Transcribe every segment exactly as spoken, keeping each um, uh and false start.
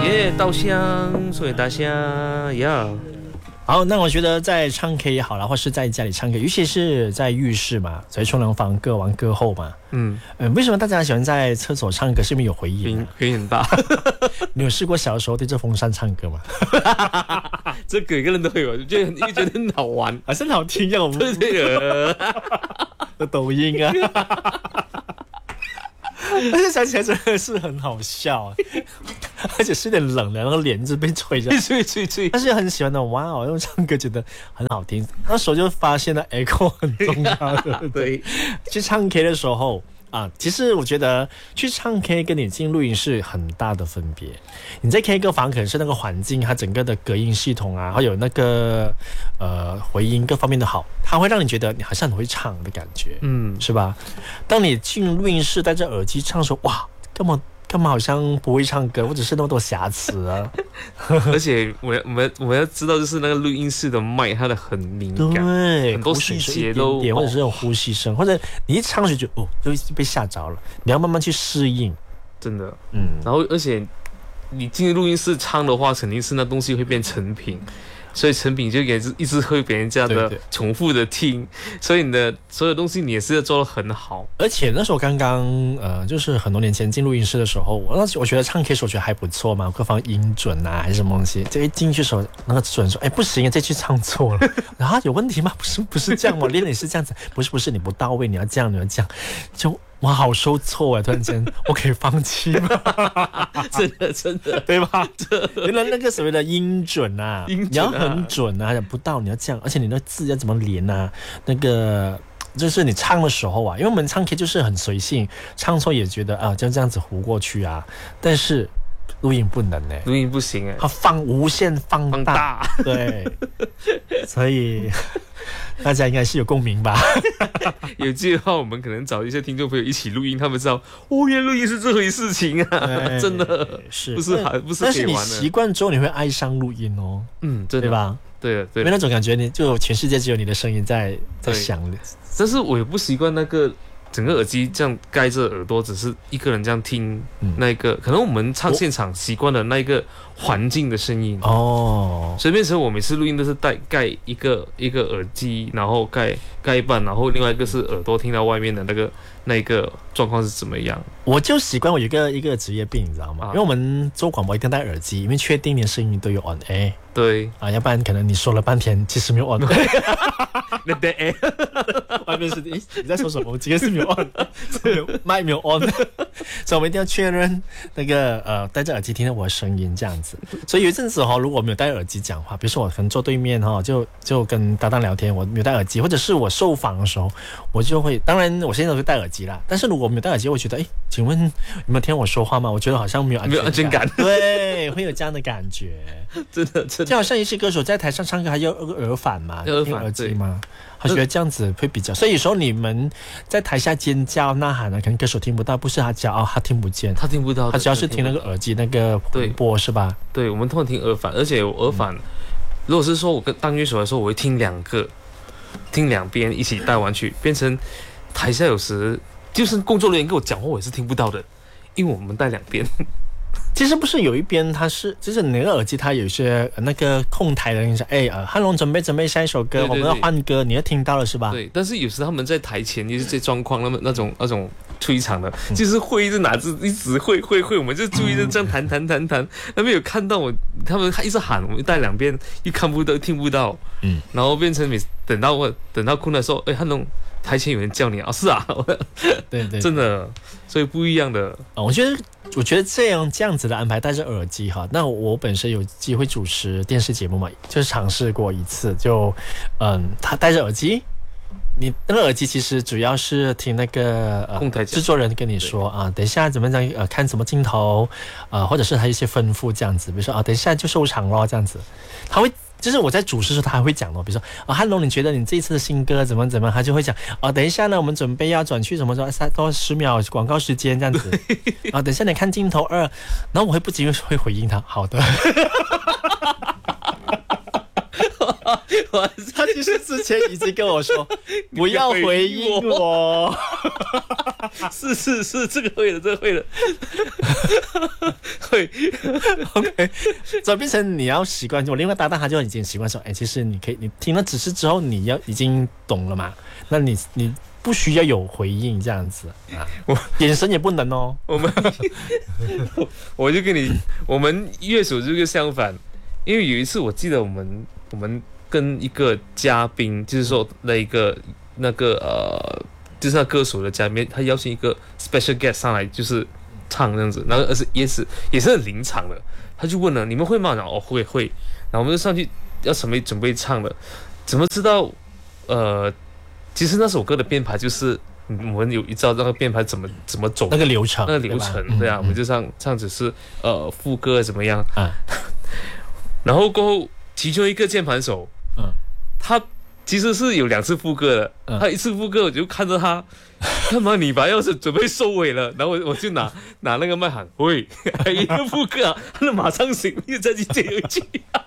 耶，稻香，送给大家呀。 好，那我觉得在唱 K 也好啦，或是在家里唱 K， 尤其是在浴室嘛，所以冲凉房各玩各后嘛。嗯，呃，为什么大家喜欢在厕所唱歌？是因为有回音、啊， 回音很大。 你有试过小时候对着风扇唱歌吗？ 这个每个人都会有，就因为觉得很好玩， 还是很好听呀，我们对个的抖音啊。而且想起来真的是很好笑，而且是有点冷的，然后脸一直被吹着， 吹吹吹。 但是很喜欢的，哇哦，用唱歌觉得很好听。那时候就发现了 echo 很重要的，对。去唱 K 的时候啊，其实我觉得去唱 K 跟你进录音室很大的分别。你在 K 歌房可能是那个环境，它整个的隔音系统啊，还有那个呃回音各方面的好，它会让你觉得你好像很会唱的感觉，嗯，是吧？当你进录音室戴着耳机唱的时候，哇，干嘛干嘛好像不会唱歌，或者是那么多瑕疵啊？ 而且我我们我们要知道，就是那个录音室的麦，它的很敏感， 对， 很多细节都， 或者是有呼吸声，或者你一唱就哦，就被吓着了。你要慢慢去适应， 真的，嗯。然后，而且你进录音室唱的话，肯定是那东西会变成品。所以成品就也是一直会被人家的重复的听，所以你的所有东西你也是做得很好。 而且那时候刚刚呃，就是很多年前进录音室的时候，我那我觉得唱 K 的时候觉得还不错嘛，各方音准啊还是什么东西。这一进去的时候，那个主人说：“哎，不行，这句唱错了。”然后有问题吗？不是，不是这样，我练的是这样子，不是不是，你不到位，你要这样，你要这样，就。哇，好受挫啊！突然间，我可以放弃吗？ 真的，真的， 对吧？原来那个所谓的音准啊，音准啊你要很准啊，不到你要这样，而且你的字要怎么连啊？那个就是你唱的时候啊，因为我们唱 K 就是很随性，唱错也觉得啊，就这样子糊过去啊。但是录音不能哎， 录音不行哎， 它放无限放大， 放大对，所以。大家应该是有共鸣吧？ 有机会的话，我们可能找一些听众朋友一起录音，他们知道哦，原来录音是这回事情啊！真的是不是好不是可以玩的？ 但是你习惯之后，你会爱上录音哦。 嗯，真的对吧？ 对了对了， 因为那种感觉，你就全世界只有你的声音在在响。 但是我也不习惯那个整个耳机这样盖着耳朵，只是一个人这样听那个，嗯、可能我们唱现场习惯了那个环境的声音哦，所以变成我每次录音都是带盖一个一个耳机，然后盖盖一半，然后另外一个是耳朵听到外面的那个那个状况是怎么样。 我就习惯我有一个一个职业病，你知道吗？啊、因为我们做广播一定戴耳机，因为确定你的声音都有 on air。 对啊，要不然可能你说了半天，其实没有 on air。 那对哎， 外面是诶你在说什么？我今天是没有 on， 麦没有 on， 所以我们一定要确认那个呃戴着耳机听到我的声音这样子。所以有一阵子哈、哦，如果没有戴耳机讲话，比如说我可能坐对面哈、哦，就就跟搭档聊天，我没有戴耳机，或者是我受访的时候，我就会，当然我现在都会戴耳机啦。但是如果没有戴耳机，我会觉得，哎，请问有没有听我说话吗？我觉得好像没有安全感， 没有安全感， 对，会有这样的感觉。 真的，真的， 就好像一些歌手在台上唱歌还要耳返嘛， 耳返耳机吗？他觉得这样子会比较，所以有时候你们在台下尖叫呐喊呢，可能歌手听不到，不是他骄傲，他听不见， 他听不到， 他只要是听那个耳机那个播是吧？ 对，我们通常听耳返，而且耳返，嗯、如果是说我跟当乐手来说，我会听两个，听两边一起带完去，变成台下有时就是工作人员跟我讲话，我也是听不到的，因为我们带两边。 其实不是有一边它是，就是你那个耳机它有一些那个控台的人说，哎呃，汉龙准备准备下一首歌，对对对我们要换歌，你要听到了是吧？ 对，但是有时他们在台前就是这状况，那么那种那种催场的，嗯、就是会一直拿着一直会会会，我们就注意着这样弹弹弹弹，那边有看到我，他们一直喊，我们带两边又看不到听不到，嗯，然后变成每等到我等到困的时候，哎，汉龙台前有人叫你啊，是啊， 对 对, 对， 真的，所以不一样的。 哦、我觉得。我觉得这样这样子的安排，戴着耳机哈。那我本身有机会主持电视节目嘛，就是尝试过一次，就嗯，他戴着耳机，你那个耳机其实主要是听那个呃制作人跟你说啊，等一下怎么样呃看什么镜头啊、呃，或者是他一些吩咐这样子，比如说啊，等一下就收场咯这样子，他会。就是我在主持的时候，他还会讲哦，比如说啊，汉龙，你觉得你这一次的新歌怎么怎么，他就会讲啊，等一下呢，我们准备要转去什么什么三多十秒广告时间这样子，啊，等一下你看镜头二，然后我会不禁会回应他，好的。他其实之前已经跟我说不要回应我， 是是是，这个会的，这个会的，会。 OK， 所以变成你要习惯。我另外搭档他就已经习惯说，哎、欸，其实你可以，你听了指示之后，你要已经懂了嘛？那你你不需要有回应这样子啊，我眼神也不能哦。 我们我就跟你，我们乐手这个相反，因为有一次我记得我们我们跟一个嘉宾，就是说那一个那个呃。就是那歌手的家里面，他邀请一个 special guest 上来，就是唱这样子，然后而是也是也是很临场的，他就问了：“你们会吗？”然后哦会会，然后我们就上去要准备准备唱了，怎么知道？呃，其实那首歌的编排就是我们有一招那个编排怎么怎么走那个流程， 那个流程对, 对啊，嗯、我们就唱唱只是呃副歌怎么样啊，然后过后其中一个键盘手，嗯，他。其实是有两次副歌的，嗯、他一次副歌我就看着他，干嘛你把钥匙准备收尾了，然后我我就拿拿那个麦喊喂，还一个副歌、啊，他就马上醒，又再去接一句，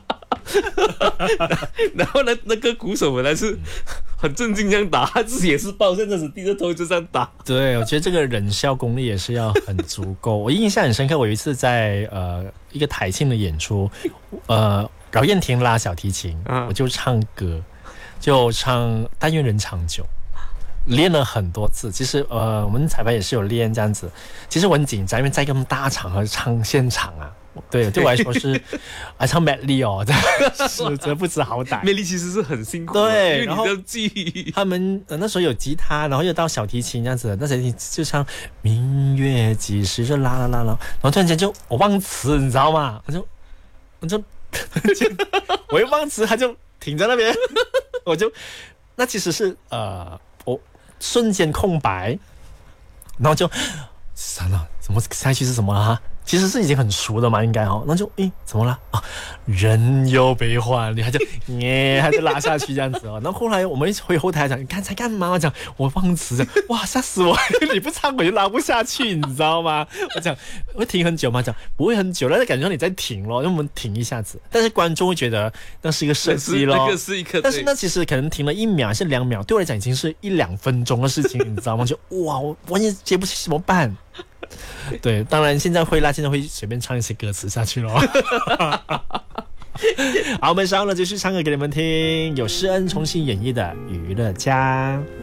然后呢那个鼓手本来是很镇静这样打，他自己也是抱着那子低着头就这样打。 对，我觉得这个忍笑功力也是要很足够。我印象很深刻，我有一次在呃一个台庆的演出，呃饶燕婷拉小提琴，啊、我就唱歌。就唱《但愿人长久》，练了很多次。其实呃，我们彩排也是有练这样子。其实我很紧张，因为在一个大场合唱现场啊，对，对我来说是啊唱 medley 哦，是真不知好歹。 medley 其实是很辛苦的，对， 因为你要记。 他们、呃、那时候有吉他，然后又到小提琴这样子，那小提琴就唱明月几时就啦啦啦啦，然后突然间就我忘词，你知道吗？我就我就我又忘词，他就停在那边。我就那其实是呃，我瞬间空白，然后就算了，怎么下一句是什么啊？其实是已经很熟的嘛，应该哦。那就诶，怎么了啊？人有悲欢，你还就耶，还就拉下去这样子哦。然后后来我们一回后台讲，你刚才干嘛？我讲我忘词讲，哇，吓死我！你不唱我就拉不下去，你知道吗？我讲会停很久吗？讲不会很久，但是感觉你在停咯，因为我们停一下子，但是观众会觉得那是一个设计咯， 那个是一个， 但是那其实可能停了一秒还是两秒，对我来讲已经是一两分钟的事情，你知道吗？就哇，我完全接不起，怎么办？对，当然现在会啦，现在会随便唱一些歌词下去咯。好，我们稍后呢就去唱歌给你们听，有施恩重新演绎的《娱乐家》。